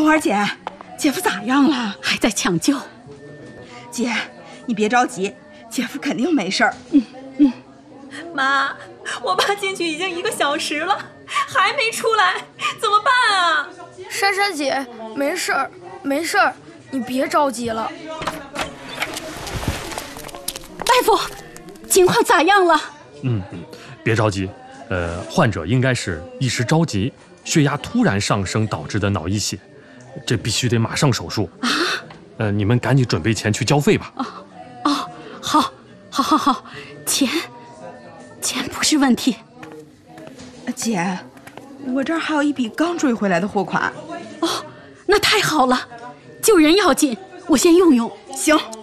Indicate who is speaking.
Speaker 1: 秋花姐，姐夫咋样了？
Speaker 2: 还在抢救。
Speaker 1: 姐，你别着急，姐夫肯定没事儿。
Speaker 3: 妈，我爸进去已经1个小时了，还没出来，怎么办啊？
Speaker 4: 珊珊姐，没事儿，没事儿，你别着急了。
Speaker 2: 大夫，情况咋样了？
Speaker 5: 别着急，患者应该是一时着急，血压突然上升导致的脑溢血，这必须得马上手术啊！你们赶紧准备钱去交费吧。
Speaker 2: 好，钱不是问题。
Speaker 1: 姐，我这儿还有一笔刚追回来的货款。
Speaker 2: 那太好了，救人要紧，我先用用。
Speaker 1: 行。